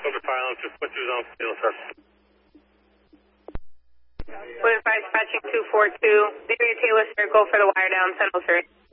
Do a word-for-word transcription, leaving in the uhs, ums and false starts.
Over file, just put you on field, sir. Wood five dispatching two four two, Zero Taylor Circle for the wire down, ten oh three.